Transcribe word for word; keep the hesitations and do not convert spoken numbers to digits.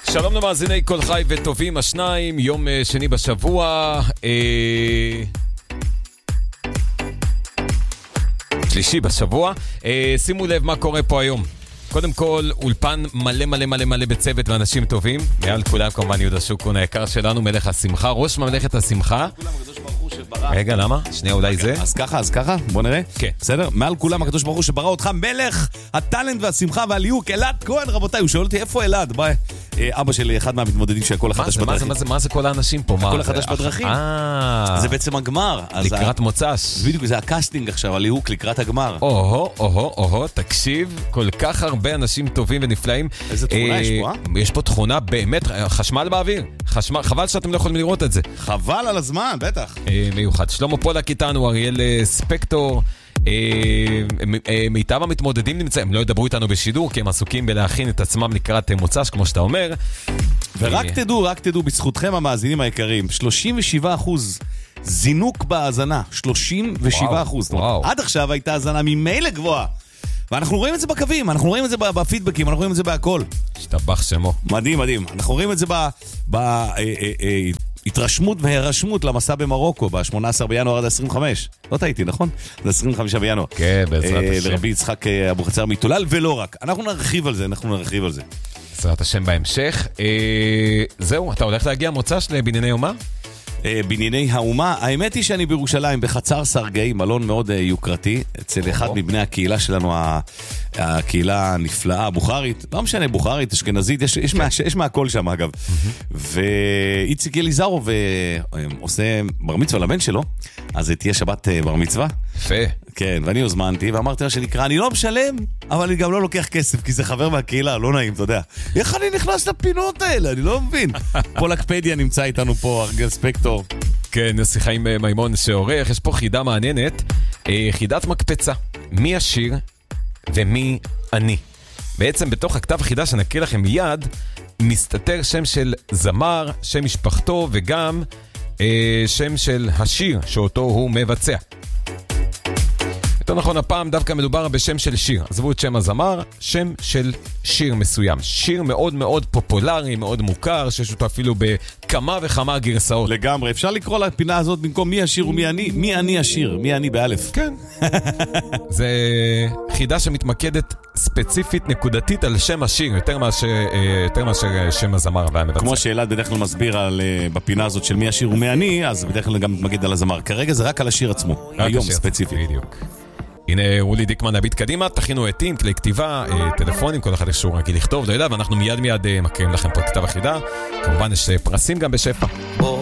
שלום למאזיני כל חי וטובים השניים, יום שני בשבוע, אה... שלישי בשבוע. אה, שימו לב מה קורה פה היום. קודם כל, אולפן מלא מלא מלא מלא בצוות ואנשים טובים. מעל כולם כמובן יהודה שוקרון היקר שלנו, מלך השמחה, ראש ממלכת השמחה. רגע, למה? שנייה, אולי זה? אז ככה, אז ככה, בוא נראה. כן. בסדר? מעל כולם הקדוש ברוך הוא שברא אותך, מלך הטלנט והשמחה והליהוק, אלעד כהן, רבותיי. הוא שואל אותי, איפה אלעד? ביי. אבא שלי, אחד מהמתמודדים של כל החדש בדרכים. מה זה, מה זה כל האנשים פה? כל החדש בדרכים. זה בעצם הגמר. לקראת מוצ"ש. בדיוק, זה הקאסטינג עכשיו, הליהוק לקראת הגמר. אוהו, אוהו, אוהו, תקשיב, כל כך הרבה אנשים טובים ונפלאים. איזה תכונה יש פה, אה? יש פה תכונה באמת, חשמל באוויר. חשמל, חבל שאתם לא יכולים לראות את זה. חבל על הזמן, בטח. מיוחד. שלמה פולק איתנו, אריאל ספקטור. מיטב המתמודדים נמצאים, הם לא ידברו איתנו בשידור כי הם עסוקים בלהכין את עצמם לקראת מוצ"ש כמו שאתה אומר. ורק תדעו, רק תדעו בזכותכם המאזינים היקרים, שלושים ושבעה אחוז זינוק בהאזנה, שלושים ושבעה אחוז. עד עכשיו הייתה האזנה ממילא גבוהה, ואנחנו רואים את זה בקווים, אנחנו רואים את זה בפידבקים, אנחנו רואים את זה בהכל. שתבח שמו. מדהים, מדהים. אנחנו רואים את זה ב... התרשמות והרשמות למסע במרוקו ב-שמונה עשר בינואר עד עשרים וחמש. לא טעיתי, נכון? זה עשרים וחמישה בינואר. כן, בעזרת השם. לרבי יצחק אבוחצירא מתולל, ולא רק. אנחנו נרחיב על זה, אנחנו נרחיב על זה. בעזרת השם בהמשך. זהו, אתה הולך להגיע מוצ"ש לבנייני אומה? בנייני האומה. האמת היא שאני בירושלים, בחצר סרגי, מלון מאוד יוקרתי, אצל אחד מבני הקהילה שלנו, הקהילה הנפלאה, הבוכרית, לא משנה, בוכרית, אשכנזית, יש, יש, מה, יש מהכל שם אגב. ואיציק אליזרוב עושה בר מצווה לבן שלו, אז תהיה שבת בר מצווה. יפה. כן, ואני הוזמנתי ואמרתי לה שנקרא, אני לא משלם, אבל אני גם לא לוקח כסף, כי זה חבר מהקהילה, לא נעים, אתה יודע. איך אני נכנס לפינות האלה? אני לא מבין. פולקפדיה נמצא איתנו פה, אריאל ספקטור. כן, שיחה עם מימון שעורך, יש פה חידה מעניינת, חידת מקפצה. מי השיר ומי אני? בעצם בתוך הכתב החידה שנקריא לכם מיד, מסתתר שם של זמר, שם משפחתו וגם אה, שם של השיר שאותו הוא מבצע. יותר נכון, הפעם דווקא מדובר בשם של שיר. עזבו את שם הזמר, שם של שיר מסוים. שיר מאוד מאוד פופולרי, מאוד מוכר, שיש אותו אפילו בכמה וכמה גרסאות. לגמרי. אפשר לקרוא לפינה הזאת במקום מי השיר ומי אני, מי אני השיר, מי אני באלף. כן. זה חידה שמתמקדת ספציפית, נקודתית על שם השיר, יותר מאשר, יותר מאשר שם הזמר והמבצע. כמו שאלעד בדרך כלל מסביר על, בפינה הזאת של מי השיר ומי אני, אז בדרך כלל גם מתמקד על הזמר. כרגע זה רק על השיר עצמו. היום ספציפית. בדיוק. הנה רולי דיקמן הביט קדימה, תכינו עטים, כלי כתיבה, טלפונים, כל אחד אישור רגיל לכתוב, לא יודע, ואנחנו מיד מיד מקריאים לכם פה כתב החידה. כמובן יש פרסים גם בשפע.